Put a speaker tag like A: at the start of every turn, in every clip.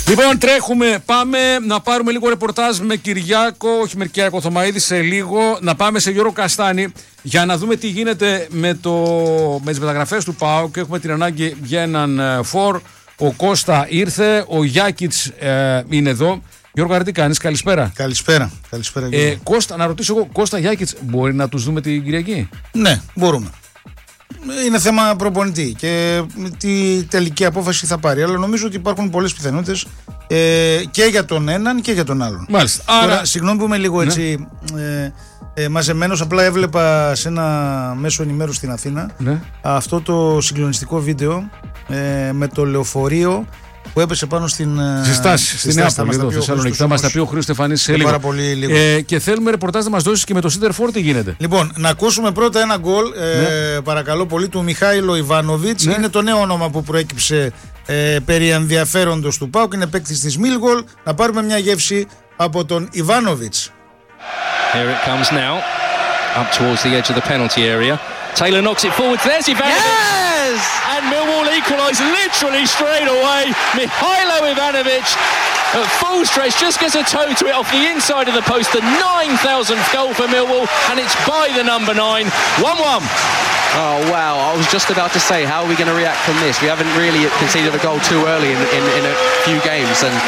A: Λοιπόν, τρέχουμε. Πάμε να πάρουμε λίγο ρεπορτάζ με Κυριάκο, όχι με Κυριάκο Θωμαίδη, σε λίγο. Να πάμε σε Γιώργο Καστάνη για να δούμε τι γίνεται με τις μεταγραφές του ΠΑΟΚ. Έχουμε την ανάγκη για έναν φορ. Ο Κώστα ήρθε, ο Γιάκιτς είναι εδώ. Γιώργο, τι κάνεις, καλησπέρα.
B: Καλησπέρα.
A: Κώστα, να ρωτήσω εγώ, Κώστα, Γιάκιτς, μπορεί να τους δούμε την Κυριακή?
B: Ναι, μπορούμε. Είναι θέμα προπονητή και τι τελική απόφαση θα πάρει. Αλλά νομίζω ότι υπάρχουν πολλές πιθανότητες και για τον έναν και για τον άλλον.
A: Μάλιστα.
B: Άρα, συγγνώμη που είμαι λίγο έτσι μαζεμένος. Απλά έβλεπα σε ένα μέσο ενημέρωση στην Αθήνα αυτό το συγκλονιστικό βίντεο με το λεωφορείο που έπεσε πάνω στην
A: στάση, στην Νεάπολη, εδώ στη Θεσσαλονίκη. Θα μας τα πει ο Χρήστος Στεφανής σε λίγο. Και θέλουμε ρεπορτάζ να μας δώσεις και με το Center For τι γίνεται.
B: Λοιπόν, να ακούσουμε πρώτα ένα γκολ, παρακαλώ πολύ, του Μιχάηλο Ιβάνοβιτς. Είναι το νέο όνομα που προέκυψε περί ενδιαφέροντος του ΠΑΟΚ. Είναι παίκτης της Millwall. Να πάρουμε μια γεύση από τον Ιβάνοβιτς.
C: Here it comes now, up towards the edge of the penalty area. Taylor knocks it forward. There's Ivanovic. Yes! And Millwall equalise literally straight away. Mihailo Ivanovic at full stretch just gets a toe to it off the inside of the post. The 9,000th goal for Millwall, and it's by the number 9. 1-1.
D: Oh wow, I was just about to say, how are we going to react from this? We haven't really conceded a goal too early in a few games, and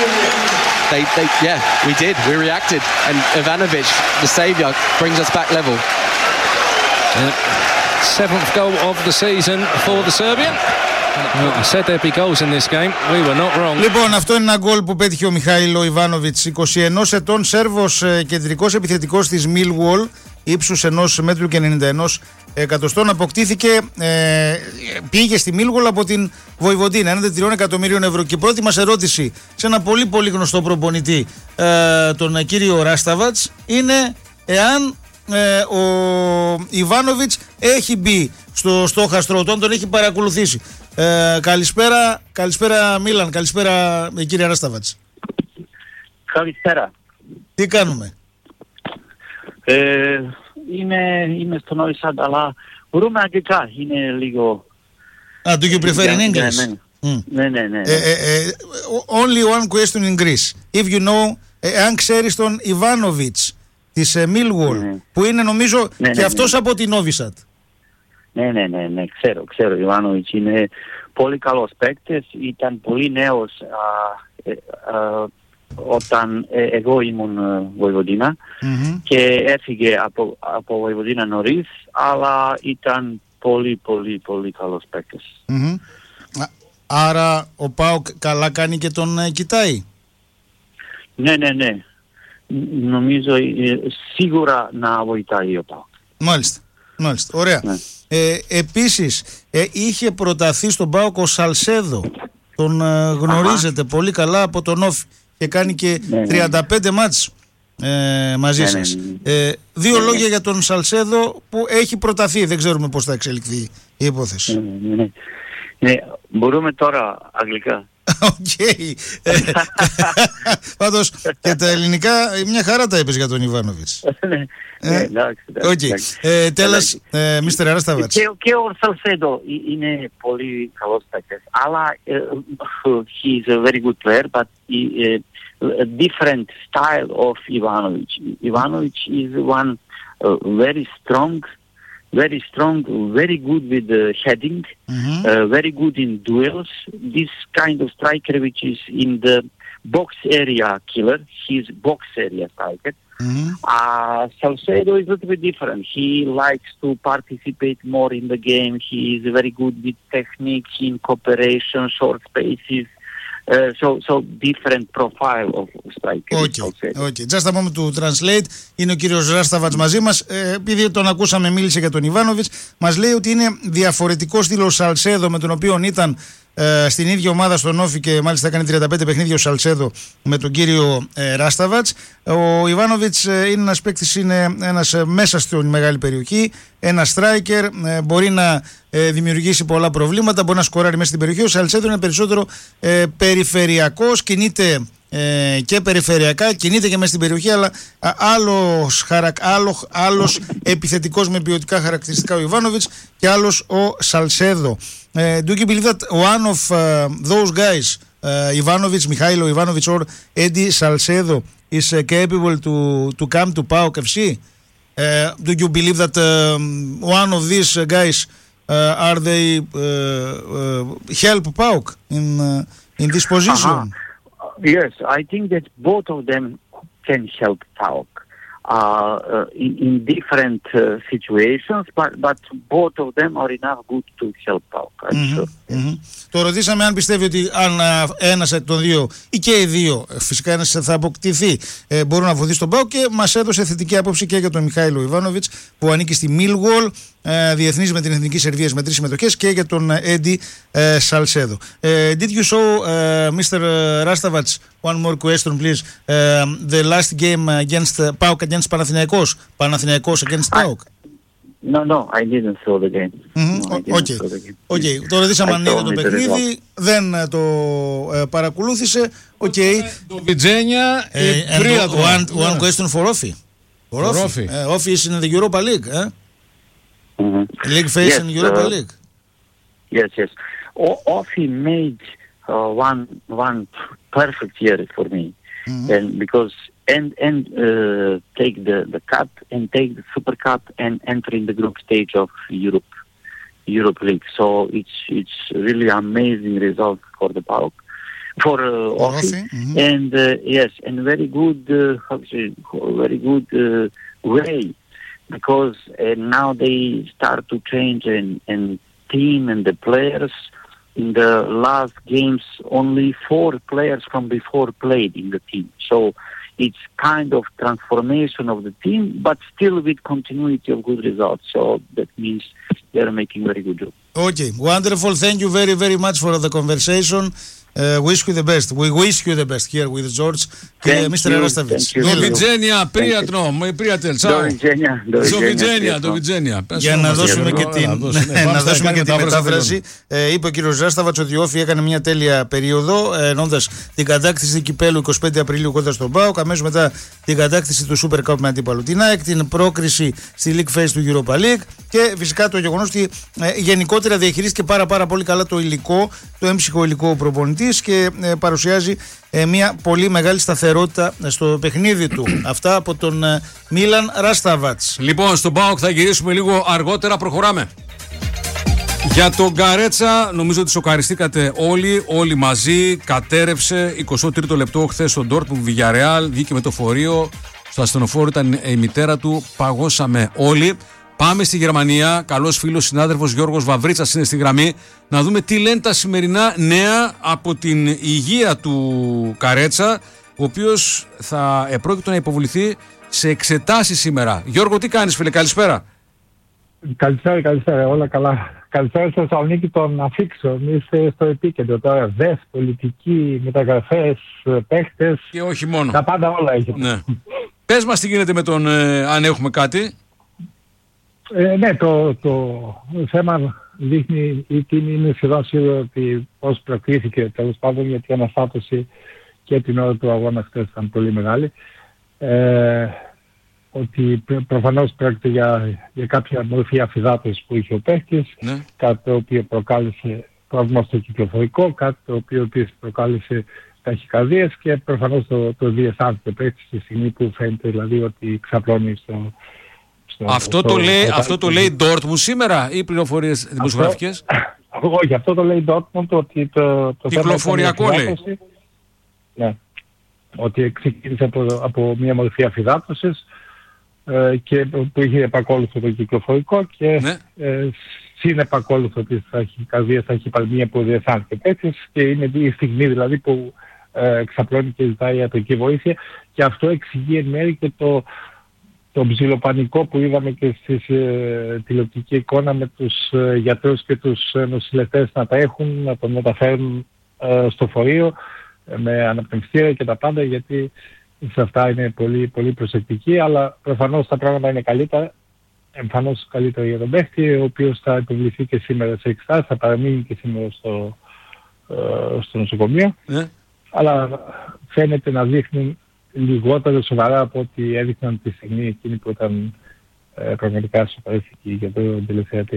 D: we did. We reacted, and Ivanovic, the saviour, brings us back level.
C: Seventh goal of the season for the Serbian. I said there'd be goals in this game. We were not wrong.
B: Λοιπόν, αυτό είναι ένα γκολ που πέτυχε ο Μιχάηλο Ιβάνοβιτς, 21 ετών Σέρβος κεντρικός επιθετικός της Millwall, ύψους 1 μέτρου και 91 εκατοστών. Αποκτήθηκε, πήγε στη Millwall από την Βοηβοντίνα, έναντι 3 εκατομμύριων ευρώ. Και η πρώτη μας ερώτηση σε ένα πολύ πολύ γνωστό προπονητή, τον κύριο Ράσταβατς, είναι εάν ο Ιβάνοβιτς έχει μπει στο στόχαστρο, τον έχει παρακολουθήσει. Καλησπέρα Μίλαν, καλησπέρα κύριε Ράσταβατς.
E: Καλησπέρα.
B: Τι κάνουμε?
E: Είμαι στο Νόη Σαντ, αλλά μπορούμε αγγλικά, είναι λίγο...
B: Do you prefer in English?
E: Ναι.
B: Only one question in Greece. If you know, αν ξέρεις τον Ιβάνοβιτς της Millwall, που είναι νομίζω και αυτός από την Novi Sad.
E: Ναι, ξέρω. Ιβάνοβιτς είναι πολύ καλός παίκτης, ήταν πολύ νέος όταν εγώ ήμουν Βοηβοντίνα και έφυγε από Βοηβοντίνα νωρίς, αλλά ήταν πολύ καλός παίκτης.
B: Άρα ο ΠΑΟΚ καλά κάνει και τον κοιτάει?
E: Ναι. Νομίζω σίγουρα να βοηθάει ο ΠΑΟΚ.
B: Μάλιστα. Ωραία.
E: Ναι.
B: Επίσης είχε προταθεί στον ΠΑΟΚ ο Σαλσέδο. Τον γνωρίζετε πολύ καλά από τον Όφη και κάνει και 35 μάτς μαζί σας. Δύο λόγια για τον Σαλσέδο που έχει προταθεί. Δεν ξέρουμε πώς θα εξελιχθεί η υπόθεση.
E: Ναι, μπορούμε τώρα αγγλικά.
B: Οκ. Πάντως και τα ελληνικά μια χαρά τα είπες για τον Ιβάνοβιτς.
E: Εντάξει.
B: Tell us, Mr. Rastavats.
E: Και ο Σαλσέδο είναι πολύ καλός παίκτης, αλλά he is a very good player, but a different style of Ivanovic. Ivanovic is one very strong, very good with heading, very good in duels. This kind of striker which is in the box area killer, he's box area striker. Salcedo is a little bit different. He likes to participate more in the game. He is very good with technique, in cooperation, short spaces. So different profile of striker.
B: Okay. Just a moment to translate. Είναι ο κύριος Ράσταβατς μαζί μας. Επειδή τον ακούσαμε, μίλησε για τον Ιβάνοβιτς. Μας λέει ότι είναι διαφορετικό στυλ Σαλσέδο, με τον οποίο ήταν στην ίδια ομάδα στον Όφη και μάλιστα έκανε 35 παιχνίδια ο Σαλσέδο με τον κύριο Ράσταβατς. Ο Ιβάνοβιτς είναι ένας παίκτης, είναι ένας μέσα στην μεγάλη περιοχή, ένας striker, μπορεί να δημιουργήσει πολλά προβλήματα, μπορεί να σκοράρει μέσα στην περιοχή. Ο Σαλσέδο είναι περισσότερο περιφερειακός, κινείται και περιφερειακά, κινείται και μέσα στην περιοχή, αλλά άλλος επιθετικός με ποιοτικά χαρακτηριστικά ο Ιβάνοβιτς και άλλος ο Σαλσέδο. Do you believe that one of those guys Ivanovic, Mihailo Ivanovic or Eddie Salcedo is capable to come to PAOK FC? Do you believe that one of these guys are they help PAOK in this position?
E: Yes, I think that both of them can help PAOK in different situations, but both of them are enough good to help PAOK. Sure.
B: Το ρωτήσαμε αν πιστεύει ότι αν ένας εκ των δύο ή και οι δύο, φυσικά ένας θα αποκτηθεί, μπορούν να βοηθήσουν τον ΠΑΟΚ, και μας έδωσε θετική άποψη και για τον Μιχάηλο Ιβάνοβιτς που ανήκει στη Millwall, διεθνής με την Εθνική Σερβίας με 3 συμμετοχές, και για τον Έντι Σαλσέδο. Did you show Mr. Rastavats, one more question please, the last game against PAOK against Panathinaikos against PAOK?
E: No, I didn't saw the game.
B: Okay. Το ρωτήσαμε αν είδε το παιχνίδι, δεν το παρακολούθησε.
A: Το Βιτζένια.
B: One question for Ofi. Ofi is in the Europa League. League phase in Europa League.
E: Yes. Ofi made one perfect year for me, and because and take the cup and take the Super Cup and enter in the group stage of Europe League. So it's really amazing result for the PAOK, for Ofi, and yes, and very good way, because now they start to change and team and the players. In the last games, only 4 players from before played in the team. So it's kind of transformation of the team, but still with continuity of good results. So that means they're making very good job.
B: Okay, wonderful. Thank you very, very much for the conversation. Wish you the best. We wish you the best here with George και Mr. Rastavits.
A: Do widzenia, prijatno, moj prijatelj. Ciao. Do widzenia.
B: Για να δώσουμε και τη μετάφραση. Είπε ο κύριος Ράσταβατς ότι η Όφη έκανε μια τέλεια περίοδο, ενώντας την κατάκτηση του κυπέλου 25 Απριλίου κοντά στον ΠΑΟΚ, αμέσως μετά την κατάκτηση του Super Cup με αντίπαλο την ΑΕΚ, την πρόκριση στη League Phase του Europa League, και φυσικά το γεγονός ότι γενικότερα διαχειρίστηκε πάρα πολύ καλά το υλικό, το έμψυχο υλικό προπονητής, και παρουσιάζει μια πολύ μεγάλη σταθερότητα στο παιχνίδι του. Αυτά από τον Μίλαν Ράσταβατς.
A: Λοιπόν, στον ΠΑΟΚ θα γυρίσουμε λίγο αργότερα, προχωράμε. Για τον Καρέτσα, νομίζω ότι σοκαριστήκατε όλοι μαζί. Κατέρευσε 23ο λεπτό χθες στον Ντόρτμουντ Villarreal, βγήκε με το φορείο. Στο ασθενοφόρο ήταν η μητέρα του. Παγώσαμε όλοι. Πάμε στη Γερμανία. Καλός φίλος συνάδελφος Γιώργος Βαβρίτσας είναι στη γραμμή. Να δούμε τι λένε τα σημερινά νέα από την υγεία του Καρέτσα, ο οποίος θα επρόκειτο να υποβληθεί σε εξετάσεις σήμερα. Γιώργο, τι κάνεις φίλε, καλησπέρα.
F: Καλησπέρα, όλα καλά. Καλησπέρα στη Θεσσαλονίκη των αφήξεων. Είστε στο επίκεντρο τώρα. ΔΕΣ, πολιτική, μεταγραφές, παίχτες.
A: Και όχι μόνο.
F: Τα πάντα όλα έχετε.
A: Ναι. Πες μας τι γίνεται με τον, αν έχουμε κάτι.
F: Ναι, το θέμα δείχνει, ή είναι σχεδόν σίγουρο ότι πώς προκλήθηκε τέλος πάντων, γιατί η αναστάτωση και την ώρα του αγώνα χθες ήταν πολύ μεγάλη. Ότι προφανώς πρόκειται για κάποια μορφή αφυδάτωσης που είχε ο παίκτης, ναι. Κάτι το οποίο προκάλεσε πρόβλημα στο κυκλοφορικό, κάτι το οποίο επίσης προκάλεσε ταχυκαρδίες, και προφανώς το διαισθάνθηκε ο παίκτης στη στιγμή που φαίνεται δηλαδή ότι ξαπλώνει στο...
A: Αυτό το λέει Dortmund σήμερα ή πληροφορίες δημοσιογραφικές?
F: Όχι, αυτό το λέει Dortmund, ότι το
A: κυκλοφοριακό λέει.
F: Ναι, ότι ξεκίνησε από μια μορφή αφυδάτωσης και που είχε επακόλουθο το κυκλοφορικό, και ναι. Συνεπακόλουθο της ταχυκαρδίας, ταχυπαλμία που διαισθάνθηκε παίκτης, και είναι η στιγμή δηλαδή που ξαπλώνει και ζητάει ιατρική βοήθεια, και αυτό εξηγεί εν μέρει και το ψιλοπανικό που είδαμε και στη τηλεοπτική εικόνα με τους γιατρούς και τους νοσηλευτές να τα έχουν, να τον μεταφέρουν στο φορείο με αναπνευστήρα και τα πάντα, γιατί σε αυτά είναι πολύ, πολύ προσεκτικοί, αλλά προφανώς τα πράγματα είναι καλύτερα, εμφανώς καλύτερα για τον παίχτη, ο οποίος θα υποβληθεί και σήμερα σε εξετάσεις, θα παραμείνει και σήμερα στο νοσοκομείο, αλλά φαίνεται να δείχνουν λιγότερο σοβαρά από ό,τι έδειχναν τη στιγμή εκείνη που ήταν πραγματικά σοβαρή για τον τηλεθεατή.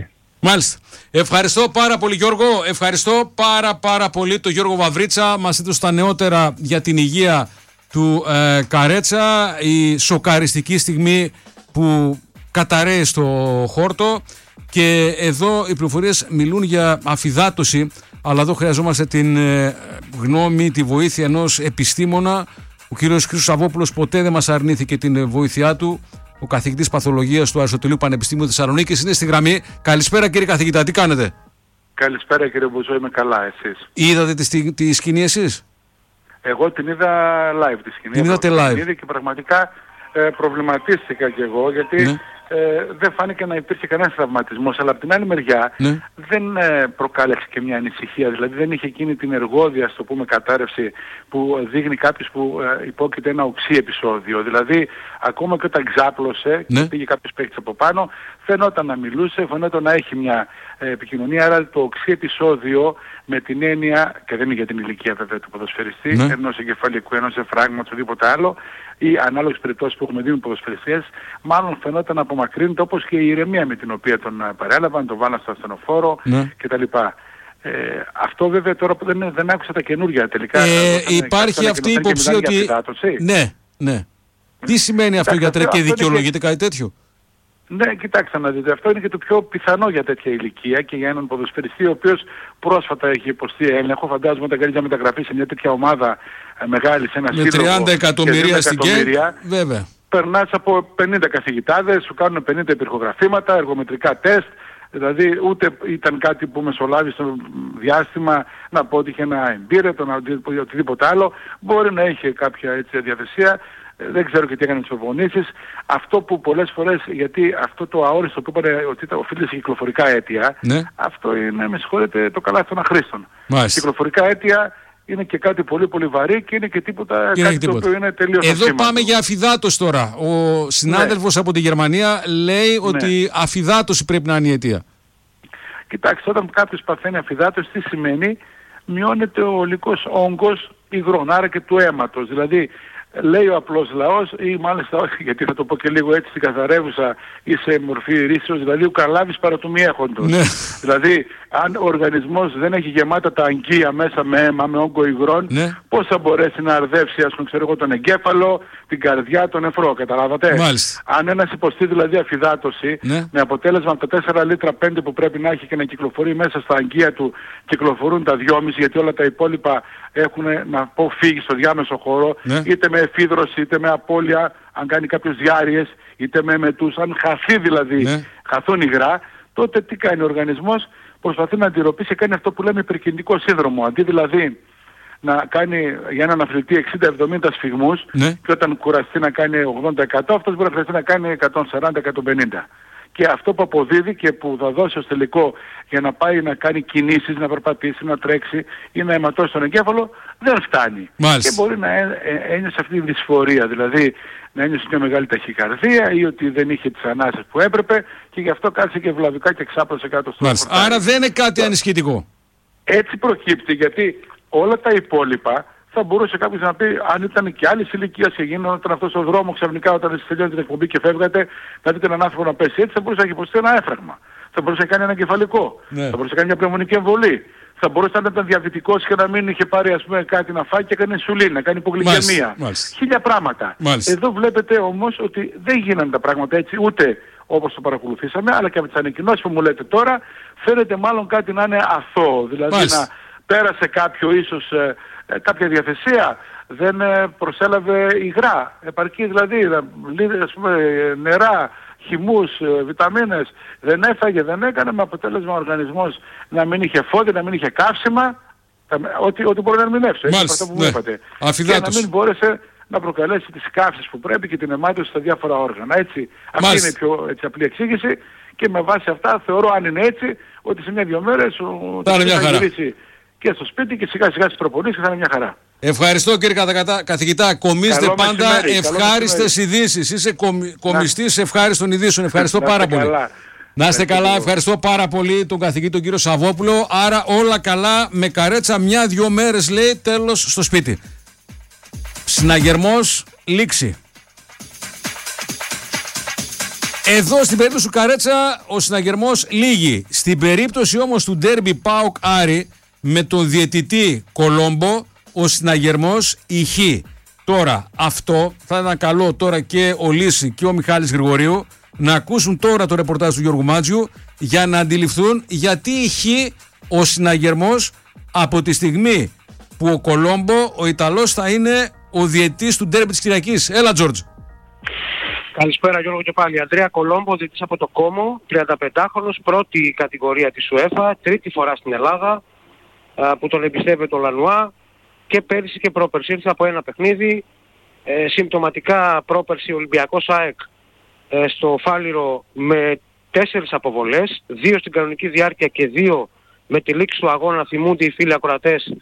A: Μάλιστα. Ευχαριστώ πάρα πολύ, Γιώργο. Ευχαριστώ πάρα πολύ τον Γιώργο Βαβρίτσα. Μας έδωσε τα νεότερα για την υγεία του Καρέτσα. Η σοκαριστική στιγμή που καταραίει στο χόρτο. Και εδώ οι πληροφορίες μιλούν για αφυδάτωση. Αλλά εδώ χρειαζόμαστε την γνώμη, τη βοήθεια ενός επιστήμονα. Ο κύριος Χρήστος Σαββόπουλος ποτέ δεν μας αρνήθηκε την βοήθειά του. Ο καθηγητής παθολογίας του Αριστοτελείου Πανεπιστήμιου Θεσσαλονίκης είναι στη γραμμή. Καλησπέρα, κύριε καθηγητά, τι κάνετε?
G: Καλησπέρα, κύριε Μπουζό, είμαι καλά, εσείς?
A: Είδατε τη σκηνή εσείς?
G: Εγώ την είδα live τη σκηνή.
A: Την είδατε live?
G: Και πραγματικά προβληματίστηκα κι εγώ, γιατί
A: ναι.
G: Δεν φάνηκε να υπήρχε κανένας τραυματισμός, αλλά από την άλλη μεριά
A: ναι.
G: δεν προκάλεσε και μια ανησυχία. Δηλαδή δεν είχε εκείνη την εργόδια, στο πούμε, κατάρρευση που δείχνει κάποιος που υπόκειται ένα οξύ επεισόδιο. Δηλαδή ακόμα και όταν ξάπλωσε
A: ναι.
G: και πήγε κάποιος παίκτης από πάνω, φαινόταν να μιλούσε, φαινόταν να έχει μια επικοινωνία. Άρα το οξύ επεισόδιο με την έννοια, και δεν είναι για την ηλικία βέβαια του ποδοσφαιριστή,
A: ναι.
G: ενός εγκεφαλικού, ενός εφράγματος, οτιδήποτε άλλο, ή ανάλογες περιπτώσεις που έχουμε δει με ποδοσφαιριστές, μάλλον φαινόταν να απομακρύνεται, όπως και η ηρεμία με την οποία τον παρέλαβαν, τον βάλαν στο ασθενοφόρο
A: ναι.
G: κτλ. Αυτό βέβαια τώρα που δεν άκουσα τα καινούργια τελικά.
A: Υπάρχει αυτή η υποψία ότι... Ναι. Τι σημαίνει αυτό, γιατρέ, και δικαιολογείται κάτι τέτοιο?
G: Ναι, κοιτάξτε να δείτε, αυτό είναι και το πιο πιθανό για τέτοια ηλικία και για έναν ποδοσφαιριστή ο οποίος πρόσφατα έχει υποστεί έλεγχο. Φαντάζομαι όταν κάνει μια μεταγραφή σε μια τέτοια ομάδα μεγάλη, σε ένα σύλλογο
A: με 30 εκατομμυρία στην ΚΕΚ, βέβαια.
G: Περνάς από 50 καθηγητάδες, σου κάνουν 50 υπερχογραφήματα, εργομετρικά τεστ. Δηλαδή ούτε ήταν κάτι που μεσολάβει στο διάστημα να πω ότι είχε ένα εμπείρετο, να οτιδήποτε άλλο. Μπορεί να είχε κάποια έτσι διαθεσία. Δεν ξέρω και τι έκανε τις προπονήσεις. Αυτό που πολλές φορές, γιατί αυτό το αόριστο που είπατε ότι οφείλεται σε κυκλοφορικά αίτια,
A: ναι.
G: αυτό είναι, με συγχωρείτε, το καλάθι των αχρήστων.
A: Κυκλοφορικά
G: αίτια είναι και κάτι πολύ πολύ βαρύ και είναι και τίποτα, κάτι το οποίο είναι τελείως
A: Εδώ
G: ασήμαντο.
A: πάμε για αφυδάτωση τώρα. Ο συνάδελφος από τη Γερμανία λέει ότι αφυδάτωση πρέπει να είναι η αιτία.
G: Κοιτάξτε, όταν κάποιος παθαίνει αφυδάτωση, τι σημαίνει? Μειώνεται ο ολικός όγκος υγρών, άρα και του αίματος. Δηλαδή, λέει ο απλός λαός, ή μάλιστα όχι, γιατί θα το πω και λίγο έτσι στην καθαρεύουσα ή σε μορφή ρήσεως, δηλαδή ο καλάβης παρά του μη έχοντος.
A: Ναι.
G: Δηλαδή, αν ο οργανισμός δεν έχει γεμάτα τα αγκία μέσα με αίμα, με όγκο υγρών, ναι. πώς θα μπορέσει να αρδεύσει, ας πούμε, ξέρω εγώ, τον εγκέφαλο, την καρδιά, τον νεφρό, καταλάβατε?
A: Μάλιστα.
G: Αν ένας υποστεί δηλαδή αφυδάτωση, ναι. με αποτέλεσμα από τα 4 λίτρα 5 που πρέπει να έχει και να κυκλοφορεί μέσα στα αγκία του, κυκλοφορούν τα 2,5, γιατί όλα τα υπόλοιπα έχουν, να πω, φύγει στο διάμεσο χώρο, ναι. είτε με εφίδρωση, είτε με απώλεια, αν κάνει κάποιες διάρειες, είτε με μετούς, αν χαθεί δηλαδή, ναι. χαθούν υγρά, τότε τι κάνει ο οργανισμός? Προσπαθεί να αντιρροπήσει και κάνει αυτό που λέμε υπερκινητικό σύνδρομο. Αντί δηλαδή να κάνει για έναν αθλητή 60-70 σφυγμούς, ναι. και όταν κουραστεί να κάνει 80%, αυτός μπορεί να χρειαστεί να κάνει 140-150. Και αυτό που αποδίδει και που θα δώσει ως τελικό για να πάει να κάνει κινήσεις, να περπατήσει, να τρέξει ή να αιματώσει τον εγκέφαλο, δεν φτάνει.
A: Μάλιστα.
G: Και μπορεί να ένιωσε αυτή τη δυσφορία, δηλαδή να ένιωσε μια μεγάλη ταχυκαρδία ή ότι δεν είχε τις ανάσες που έπρεπε και γι' αυτό κάτσε και βλαβικά και ξάπλωσε κάτω στο φορτάρι.
A: Άρα δεν είναι κάτι ανησυχητικό.
G: Έτσι προκύπτει, γιατί όλα τα υπόλοιπα θα μπορούσε κάποιος να πει, αν ήταν και άλλης ηλικίας και γίνονταν αυτό στον δρόμο ξαφνικά όταν εσείς τελειώνετε την εκπομπή και φεύγατε, να δείτε έναν άνθρωπο να πέσει έτσι, θα μπορούσε να έχει υποστεί ένα έφραγμα. Θα μπορούσε να κάνει ένα κεφαλικό. Ναι. Θα μπορούσε να κάνει μια πνευμονική εμβολή. Θα μπορούσε να ήταν διαβητικός και να μην είχε πάρει, ας πούμε, κάτι να φάει και έκανε инσουλίνη, να κάνει υπογλυκαιμία. Χίλια πράγματα.
A: Μάλιστα.
G: Εδώ βλέπετε όμως ότι δεν γίνανε τα πράγματα έτσι, ούτε όπως το παρακολουθήσαμε, αλλά και από τις ανακοινώσεις που μου λέτε τώρα, φαίνεται μάλλον κάτι να είναι αθώο. Δηλαδή Μάλιστα. Να πέρασε κάποιο ίσως κάποια διαθεσία, δεν προσέλαβε υγρά, επαρκή δηλαδή, ας πούμε, νερά, χυμούς, βιταμίνες, δεν έφαγε, δεν έκανε, με αποτέλεσμα ο οργανισμός να μην είχε φώδη, να μην είχε καύσιμα, ό,τι μπορεί να ερμηνεύσει, αυτό που μου είπατε. Και να μην μπόρεσε να προκαλέσει τις καύσεις που πρέπει και την αιμάτωση στα διάφορα όργανα. Έτσι, αυτή είναι η πιο έτσι, απλή εξήγηση και με βάση αυτά θεωρώ, αν είναι έτσι, ότι σε μια-δυο μέρες θα γυρίσει και στο σπίτι και σιγά σιγά στις προπονήσεις θα είναι μια χαρά.
A: Ευχαριστώ κύριε καθηγητά. Κομίστε πάντα ευχάριστες ειδήσεις. Είσαι κομιστής ευχάριστων ειδήσεων. Ευχαριστώ πάρα πολύ. Να είστε καλά. Ευχαριστώ πάρα πολύ τον καθηγητή τον κύριο Σαββόπουλο. Άρα όλα καλά με Καρέτσα, μια-δυο μέρες λέει, τέλος στο σπίτι. Συναγερμός, λήξη. Εδώ στην περίπτωση του Καρέτσα ο συναγερμός λύγει. Στην περίπτωση όμως του ντέρμπι ΠΑΟΚ Άρη με τον διαιτητή Κολόμπο, ο συναγερμός ηχεί. Τώρα αυτό θα ήταν καλό τώρα και ο Λύση και ο Μιχάλης Γρηγορίου να ακούσουν τώρα το ρεπορτάζ του Γιώργου Μάτζιου για να αντιληφθούν γιατί ηχεί ο συναγερμός από τη στιγμή που ο Κολόμπο, ο Ιταλός, θα είναι ο διαιτητής του ντέρμπι της Κυριακής. Έλα, Τζόρτζ.
H: Καλησπέρα Γιώργο και πάλι. Ανδρέα Κολόμπο, διαιτητής από το Κόμο, 35χρονος, πρώτη κατηγορία της UEFA, τρίτη φορά στην Ελλάδα, που τον εμπιστεύεται ο Λανουά και πέρυσι και πρόπερσι. Ήρθε από ένα παιχνίδι, συμπτωματικά πρόπερσι Ολυμπιακός ΑΕΚ στο Φάληρο με 4 αποβολές, 2 στην κανονική διάρκεια και 2 με τη λήξη του αγώνα. Θυμούνται οι φίλοι ακροατές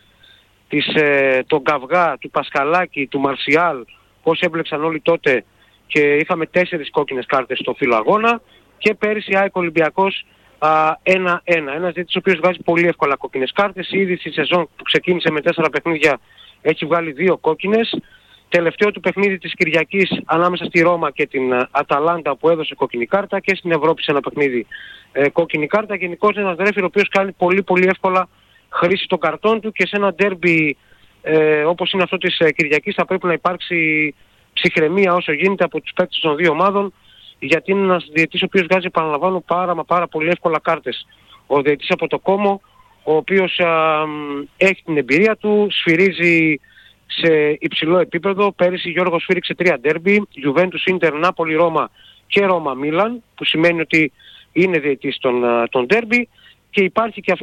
H: τον Καυγά, του Πασχαλάκη, του Μαρσιάλ, πώς έμπλεξαν όλοι τότε και είχαμε 4 κόκκινες κάρτες στο φύλλο αγώνα. Και πέρυσι ΑΕΚ Ολυμπιακός 1-1. Ένας διαιτητής ο οποίος βγάζει πολύ εύκολα κόκκινες κάρτες. Ήδη στη σεζόν που ξεκίνησε με 4 παιχνίδια έχει βγάλει 2 κόκκινες. Τελευταίο του παιχνίδι της Κυριακής ανάμεσα στη Ρώμα και την Αταλάντα που έδωσε κόκκινη κάρτα, και στην Ευρώπη σε ένα παιχνίδι κόκκινη κάρτα. Γενικώς ένας ρέφερ ο οποίος κάνει πολύ πολύ εύκολα χρήση των καρτών του, και σε ένα ντέρμπι όπως είναι αυτό της Κυριακής θα πρέπει να υπάρξει ψυχραιμία όσο γίνεται από τους παίκτες των δύο ομάδων, γιατί είναι ένας διαιτητής ο οποίος βγάζει, επαναλαμβάνω, πάρα πολύ εύκολα κάρτες. Ο διαιτητής από το Κόμο, ο οποίος έχει την εμπειρία του, σφυρίζει σε υψηλό επίπεδο. Πέρυσι Γιώργο σφύριξε 3 ντέρμπι, Juventus, Inter, Νάπολη, Ρώμα και Ρώμα Μίλαν, που σημαίνει ότι είναι διαιτητής των ντέρμπι. Και υπάρχει και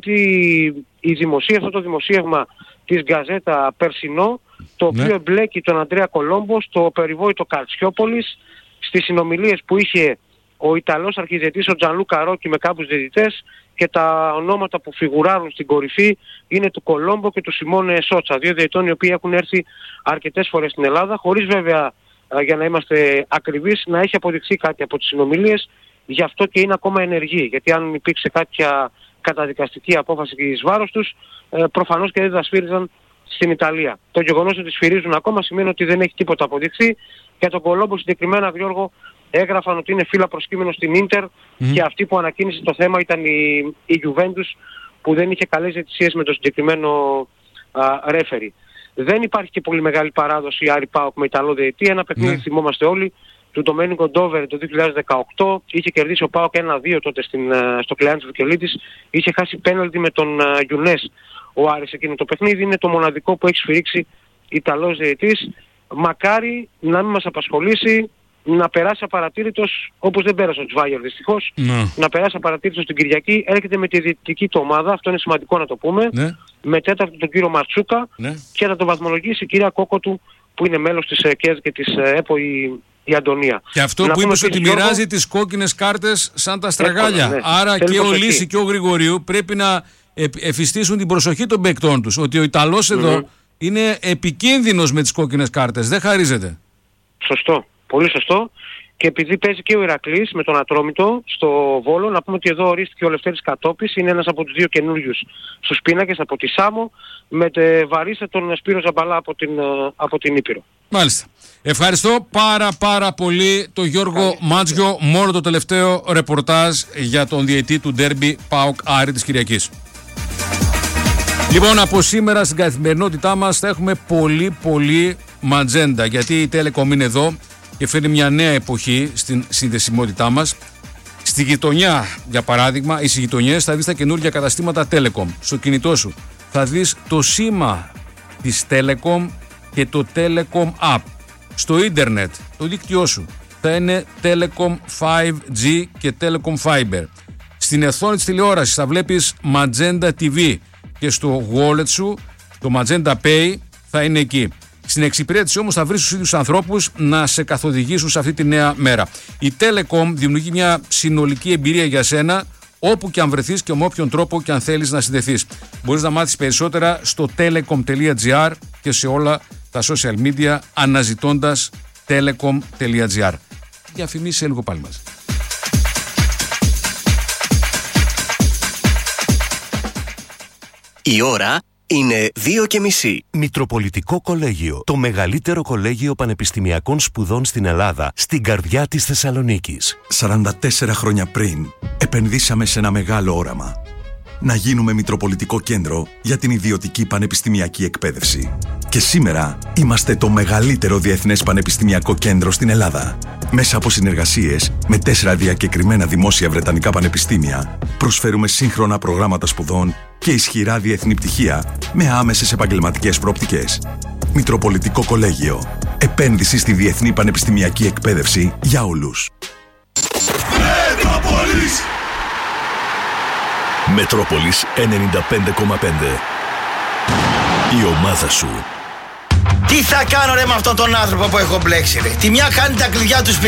H: αυτό το δημοσίευμα της Γκαζέτα περσινό, το οποίο εμπλέκει τον Ανδρέα Κολόμπο στο περιβόητο Καλτσιόπολης, στις συνομιλίες που είχε ο Ιταλός αρχιδιαιτητής ο Τζανλούκα Ρόκι με κάποιους διαιτητές, και τα ονόματα που φιγουράρουν στην κορυφή είναι του Κολόμπο και του Σιμώνε Σότσα, 2 διαιτητών οι οποίοι έχουν έρθει αρκετές φορές στην Ελλάδα, χωρίς βέβαια, για να είμαστε ακριβείς, να έχει αποδειχθεί κάτι από τις συνομιλίες. Γι' αυτό και είναι ακόμα ενεργοί, γιατί αν υπήρξε κάποια καταδικαστική απόφαση εις βάρος τους, προφανώς και δεν θα σφύριζαν στην Ιταλία. Το γεγονός ότι σφυρίζουν ακόμα σημαίνει ότι δεν έχει τίποτα αποδειχθεί. Για τον Κολόμπο συγκεκριμένα, Γιώργο, έγραφαν ότι είναι φύλλα προσκύμενο στην Ίντερ, και αυτή που ανακοίνησε το θέμα ήταν η Juventus, που δεν είχε καλές διαιτησίες με το συγκεκριμένο ρέφερι. Δεν υπάρχει και πολύ μεγάλη παράδοση Άρη ΠΑΟΚ με Ιταλό διαιτητή. Ένα παιχνίδι θυμόμαστε όλοι, του Ντομένικο Ντόβερ το 2018. Είχε κερδίσει ο ΠΑΟΚ 1-2 τότε στο Κλεάνης Βικελίτης. Είχε χάσει πέναλτι με τον Γιουνές ο Άρης εκείνο το παιχνίδι. Είναι το μοναδικό που έχει σφυρίξει Ιταλός διαιτητής. Μακάρι να μην μας απασχολήσει, να περάσει απαρατήρητος, όπως δεν πέρασε ο Τσβάγερ δυστυχώς, να περάσει απαρατήρητος την Κυριακή. Έρχεται με τη διαιτητική του ομάδα, αυτό είναι σημαντικό να το πούμε, με τέταρτο τον κύριο Μαρτσούκα, και θα τον βαθμολογήσει η κυρία Κόκοτου, που είναι μέλος της ΚΕΔ και της ΕΠΟ, η Αντωνία. Και
A: αυτό να που είπες ότι μοιράζει τις κόκκινες κάρτες σαν τα στραγάλια. Άρα και ο Λύση και ο Γρηγορίου πρέπει να εφιστήσουν την προσοχή των παικτών τους, ότι ο Ιταλός εδώ είναι επικίνδυνος με τις κόκκινες κάρτες, δεν χαρίζεται.
H: Σωστό, πολύ σωστό. Και επειδή παίζει και ο Ηρακλής με τον Ατρόμητο στο Βόλο, να πούμε ότι εδώ ορίστηκε ο Λευτέρης Κατόπης, είναι ένας από τους 2 καινούριους στους πίνακες από τη Σάμο, με βαρύστε τον Σπύρο Ζαμπαλά από την Ήπειρο.
A: Μάλιστα. Ευχαριστώ πάρα πολύ τον Γιώργο Μάτζιο, μόνο το τελευταίο ρεπορτάζ για τον διαιτητή του ντέρμπι ΠΑΟΚ Άρη της Κυριακής. Λοιπόν, από σήμερα στην καθημερινότητά μας θα έχουμε πολύ ματζέντα, γιατί η Telecom είναι εδώ και φέρνει μια νέα εποχή στην συνδεσιμότητά μας. Στη γειτονιά, για παράδειγμα, οι γειτονιές θα δεις τα καινούργια καταστήματα Telecom. Στο κινητό σου θα δεις το σήμα της Telecom και το Telecom App. Στο ίντερνετ, το δίκτυό σου θα είναι Telecom 5G και Telecom Fiber. Στην οθόνη της τηλεόρασης θα βλέπεις Magenta TV και στο wallet σου το Magenta Pay θα είναι εκεί. Στην εξυπηρέτηση όμως θα βρεις τους ίδιους ανθρώπους να σε καθοδηγήσουν σε αυτή τη νέα μέρα. Η Telecom δημιουργεί μια συνολική εμπειρία για σένα, όπου και αν βρεθείς και με όποιον τρόπο και αν θέλεις να συνδεθείς. Μπορείς να μάθεις περισσότερα στο telecom.gr και σε όλα τα social media αναζητώντας telecom.gr. Διαφημίσεις σε λίγο πάλι μαζί.
I: Η ώρα Είναι 2:30.
J: Μητροπολιτικό Κολέγιο. Το μεγαλύτερο κολέγιο πανεπιστημιακών σπουδών στην Ελλάδα, στην καρδιά της Θεσσαλονίκης.
K: 44 χρόνια πριν, επενδύσαμε σε ένα μεγάλο όραμα. Να γίνουμε Μητροπολιτικό Κέντρο για την ιδιωτική πανεπιστημιακή εκπαίδευση. Και σήμερα είμαστε το μεγαλύτερο διεθνές πανεπιστημιακό κέντρο στην Ελλάδα. Μέσα από συνεργασίες με 4 διακεκριμένα δημόσια βρετανικά πανεπιστήμια, προσφέρουμε σύγχρονα προγράμματα σπουδών και ισχυρά διεθνή πτυχία με άμεσες επαγγελματικές προοπτικές. Μητροπολιτικό Κολέγιο. Επένδυση στη διεθνή πανεπιστημιακή εκπαίδευση για όλους.
L: Μετρόπολης 95,5. Η ομάδα σου.
M: Τι θα κάνω ρε με αυτόν τον άνθρωπο που έχω μπλέξει ρε. Τη μια κάνει τα κλειδιά του